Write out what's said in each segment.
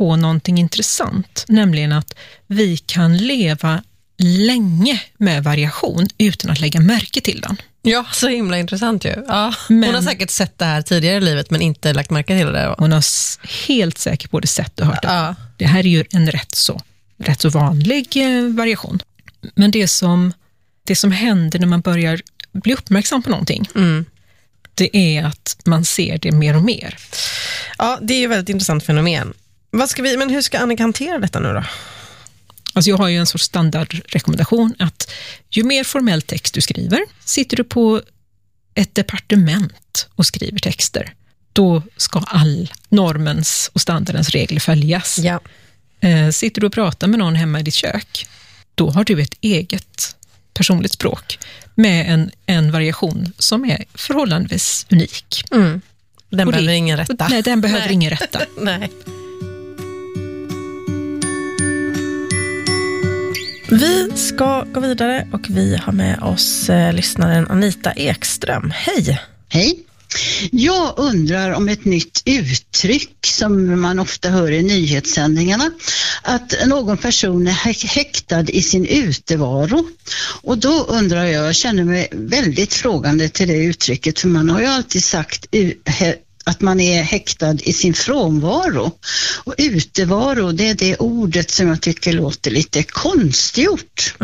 på någonting intressant, nämligen att vi kan leva länge med variation utan att lägga märke till den. Ja, så himla intressant ju. Ja, hon har säkert sett det här tidigare i livet men inte lagt märke till det. Hon har helt säkert både sett och hört det. Ja. Det här är ju en rätt så vanlig variation. Men det som händer när man börjar bli uppmärksam på någonting, det är att man ser det mer och mer. Ja, det är ju ett väldigt intressant fenomen. Men hur ska Annika hantera detta nu då? Alltså jag har ju en sorts standardrekommendation att ju mer formell text du skriver, sitter du på ett departement och skriver texter, då ska all normens och standardens regler följas. Ja. Sitter du och pratar med någon hemma i ditt kök, då har du ett eget personligt språk med en variation som är förhållandevis unik. Den behöver ingen rätta. Nej, den behöver ingen rätta. Nej. Vi ska gå vidare och vi har med oss lyssnaren Anita Ekström. Hej! Hej! Jag undrar om ett nytt uttryck som man ofta hör i nyhetssändningarna, att någon person är häktad i sin utevaro. Och då undrar jag känner mig väldigt frågande till det uttrycket, för man har ju alltid sagt att man är häktad i sin frånvaro. Och utevaro, det är det ordet som jag tycker låter lite konstgjort.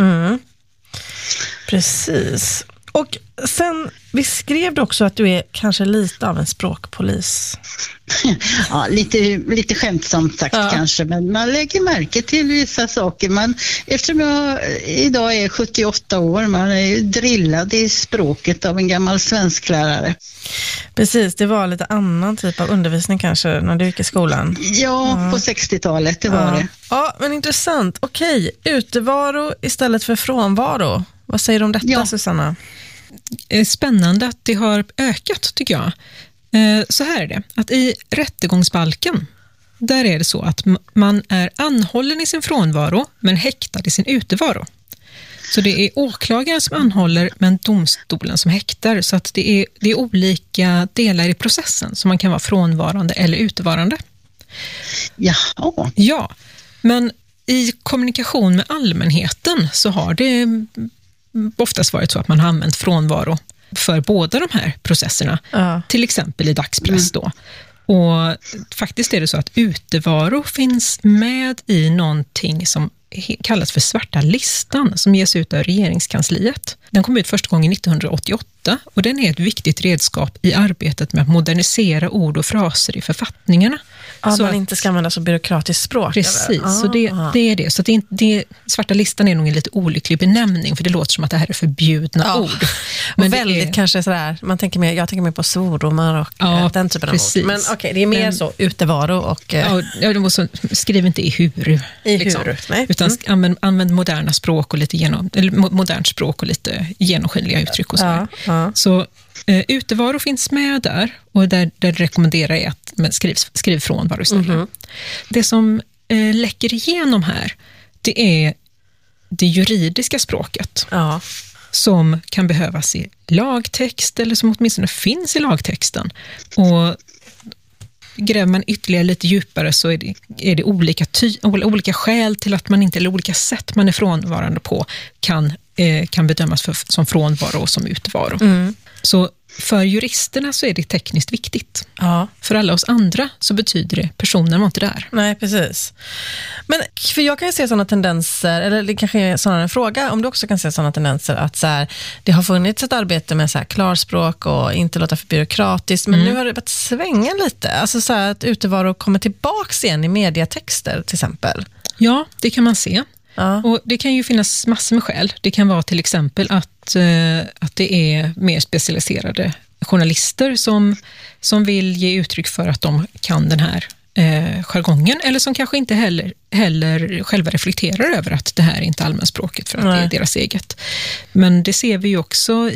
Precis. Och sen, vi skrev du också att du är kanske lite av en språkpolis. Ja, lite skämtsamt sagt kanske, men man lägger märke till vissa saker. Eftersom jag idag är 78 år, man är ju drillad i språket av en gammal svensklärare. Precis, det var lite annan typ av undervisning kanske när du gick i skolan. Ja, på 60-talet, det var det. Ja, men intressant. Okej, utevaro istället för frånvaro. Vad säger du om detta, Susanna? Spännande att det har ökat, tycker jag. Så här är det, att i rättegångsbalken, där är det så att man är anhållen i sin frånvaro men häktad i sin utevaro. Så det är åklagaren som anhåller men domstolen som häktar, så att det är olika delar i processen som man kan vara frånvarande eller utevarande. Jaha. Ja, men i kommunikation med allmänheten så har det oftast varit så att man har använt frånvaro för båda de här processerna. Till exempel i dagspress då. Och faktiskt är det så att utevaro finns med i någonting som kallas för svarta listan, som ges ut av regeringskansliet. Den kom ut första gången 1988 och den är ett viktigt redskap i arbetet med att modernisera ord och fraser i författningarna. Ja, så man inte ska använda så byråkratiskt språk. Precis, så det är det. Så svarta listan är nog en lite olycklig benämning, för det låter som att det här är förbjudna ord. Men väldigt kanske sådär, jag tänker mer på svordomar och den typen av ord. Men okej, det är mer så utevaro och... skriv inte i huru. Nej. Utan använd moderna språk och modernt språk och lite genomskinliga uttryck och så. Så utevaro finns med där, och där rekommenderar jag att man skriv frånvaro istället. Det som läcker igenom här, det är det juridiska språket som kan behövas i lagtext, eller som åtminstone finns i lagtexten. Och gräver man ytterligare lite djupare så är det olika skäl till att man inte, eller olika sätt man är frånvarande på kan bedömas som frånvaro och som utvaro. Så för juristerna så är det tekniskt viktigt. För alla oss andra så betyder det personen var inte där. Nej, precis. Men för jag kan ju se sådana tendenser, eller det kanske är sådana en fråga, om du också kan se sådana tendenser att så här, det har funnits ett arbete med så här klarspråk och inte låta för byråkratiskt, men nu har det börjat svänga lite. Alltså så här att utevaro kommer tillbaks igen i mediatexter till exempel. Ja, det kan man se. Och det kan ju finnas massor med skäl. Det kan vara till exempel att det är mer specialiserade journalister som vill ge uttryck för att de kan den här jargongen, eller som kanske inte heller själva reflekterar över att det här är inte allmänspråket för att det är deras eget. Men det ser vi ju också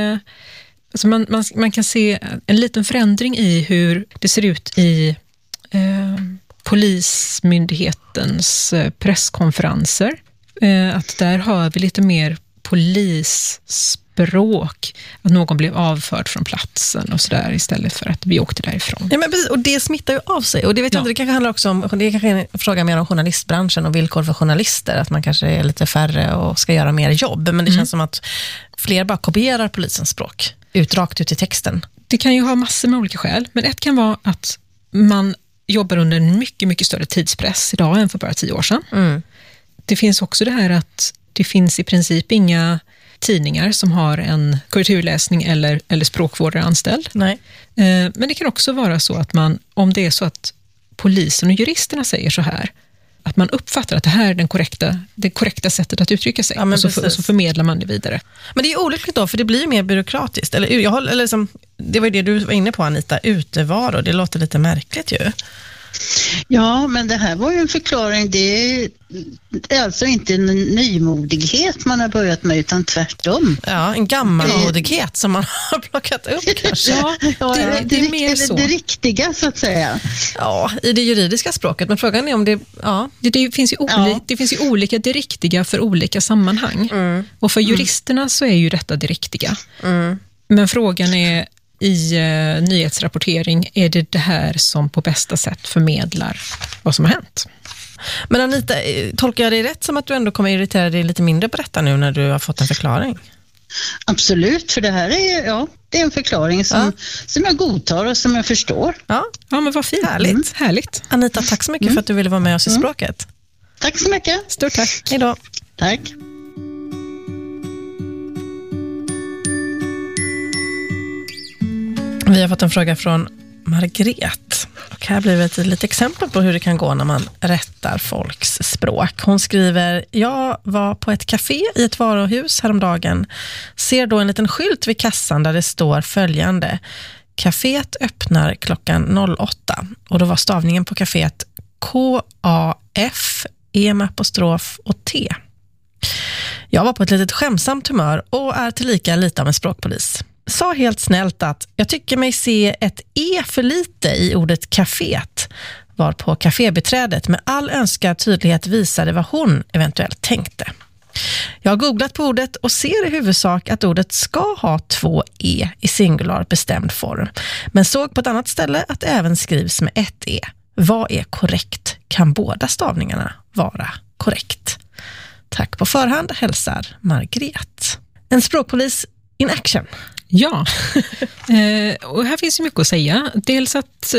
alltså man kan se en liten förändring i hur det ser ut i bråk, att någon blev avförd från platsen och sådär istället för att vi åkte därifrån. Ja, men precis, och det smittar ju av sig. Och det vet jag inte, det kanske handlar också om, det är kanske en fråga mer om journalistbranschen och villkor för journalister, att man kanske är lite färre och ska göra mer jobb. Men det känns som att fler bara kopierar polisens språk rakt ut i texten. Det kan ju ha massor med olika skäl, men ett kan vara att man jobbar under en mycket, mycket större tidspress idag än för bara 10 år sedan. Det finns också det här att det finns i princip inga tidningar som har en korrekturläsning eller språkvårdare anställd. Nej. Men det kan också vara så att om det är så att polisen och juristerna säger så här, att man uppfattar att det här är det korrekta sättet att uttrycka sig, och så förmedlar man det vidare. Men det är olyckligt då, för det blir mer byråkratiskt. Det var ju det du var inne på, Anita, utevaro. Det låter lite märkligt ju. Ja, men det här var ju en förklaring. Det är alltså inte en nymodighet man har börjat med, utan tvärtom. Ja, en gammalmodighet som man har plockat upp kanske. Det är mer så. Det riktiga, så att säga. Ja, i det juridiska språket. Men frågan är om det... Ja. Det finns ju olika det riktiga för olika sammanhang. Och för juristerna så är ju detta det riktiga. Men frågan är, i nyhetsrapportering, är det här som på bästa sätt förmedlar vad som har hänt? Men Anita, tolkar jag det rätt som att du ändå kommer irritera dig lite mindre på detta nu när du har fått en förklaring? Absolut, för det här är, det är en förklaring som jag godtar och som jag förstår. Ja, men vad fint. Härligt. Anita, tack så mycket för att du ville vara med oss i språket. Tack så mycket. Stort tack. Hej då. Tack. Vi har fått en fråga från Margret. Och här blir det ett litet exempel på hur det kan gå när man rättar folks språk. Hon skriver: jag var på ett café i ett varuhus häromdagen. Ser då en liten skylt vid kassan där det står följande: Caféet öppnar klockan 08. Och då var stavningen på caféet KAF, och T. Jag var på ett litet skämsamt humör och är tillika lite av en språkpolis. Sa helt snällt att jag tycker mig se ett E för lite i ordet kaféet, var på kafébiträdet med all önskad tydlighet visade vad hon eventuellt tänkte. Jag har googlat på ordet och ser i huvudsak att ordet ska ha 2 E i singular bestämd form, men såg på ett annat ställe att det även skrivs med 1 E. Vad är korrekt? Kan båda stavningarna vara korrekt? Tack på förhand, hälsar Margret. En språkpolis in action. Ja, och här finns ju mycket att säga. Dels att,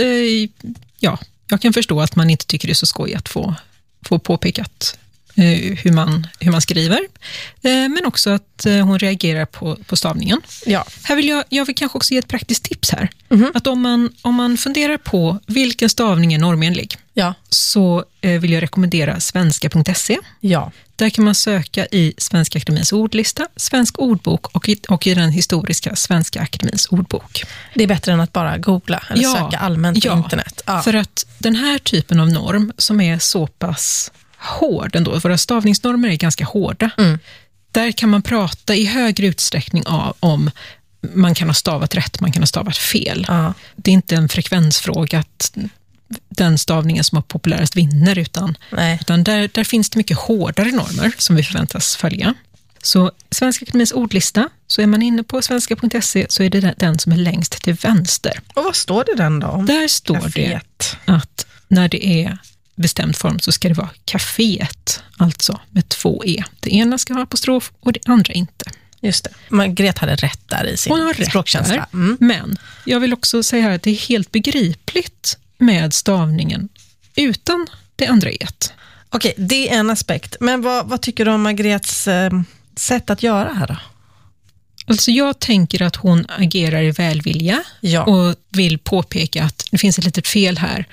jag kan förstå att man inte tycker det är så skoj att få påpekat hur man skriver. Men också att hon reagerar på stavningen. Ja. Här vill jag vill kanske också ge ett praktiskt tips här. Att om man funderar på vilken stavning är normenlig, så vill jag rekommendera svenska.se. Ja. Där kan man söka i Svenska Akademins ordlista, Svensk ordbok och i den historiska Svenska Akademins ordbok. Det är bättre än att bara googla eller söka allmänt på internet. Ja. För att den här typen av norm som är så pass hård ändå, våra stavningsnormer är ganska hårda. Där kan man prata i högre utsträckning om man kan ha stavat rätt, man kan ha stavat fel. Det är inte en frekvensfråga att den stavningen som har populärast vinner, utan där finns det mycket hårdare normer som vi förväntas följa. Så Svenska Akademins ordlista, så är man inne på svenska.se, så är det den som är längst till vänster. Och vad står det den då? Där står det att när det är bestämd form så ska det vara kaféet, alltså med 2 E. Det ena ska ha apostrof och det andra inte. Just det. Margret hade rätt där i sin språkkänsla. Men jag vill också säga här att det är helt begripligt med stavningen utan det andra E-et. Okej, det är en aspekt. Men vad tycker du om Margrets sätt att göra här då? Alltså jag tänker att hon agerar i välvilja och vill påpeka att det finns ett litet fel här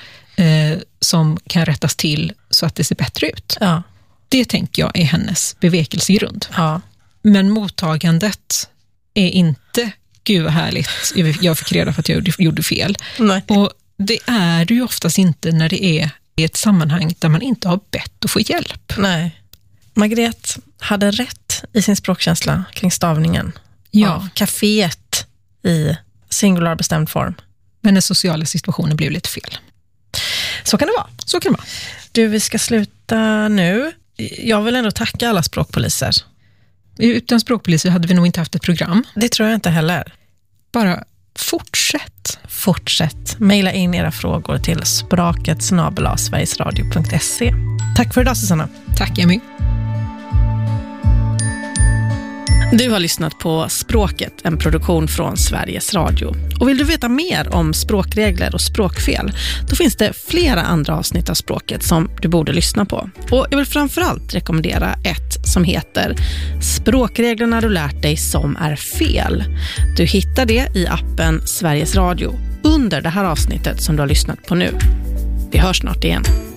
som kan rättas till så att det ser bättre ut. Ja. Det tänker jag är hennes bevekelsegrund. Ja. Men mottagandet är inte, gud vad härligt, jag fick reda på att jag gjorde fel. Nej. Och det är det ju oftast inte när det är i ett sammanhang där man inte har bett att få hjälp. Nej. Margret hade rätt i sin språkkänsla kring stavningen. Ja. Kaféet i singular bestämd form. Men den sociala situationen blev lite fel. Så kan det vara. Så kan det vara. Du, vi ska sluta nu. Jag vill ändå tacka alla språkpoliser. Utan språkpoliser hade vi nog inte haft ett program. Det tror jag inte heller. Bara fortsätt. Maila in era frågor till spraket@sverigesradio.se. Tack för idag, Susanna. Tack, Emmy. Du har lyssnat på Språket, en produktion från Sveriges Radio. Och vill du veta mer om språkregler och språkfel, då finns det flera andra avsnitt av Språket som du borde lyssna på. Och jag vill framförallt rekommendera ett som heter Språkreglerna du lärt dig som är fel. Du hittar det i appen Sveriges Radio under det här avsnittet som du har lyssnat på nu. Vi hörs snart igen.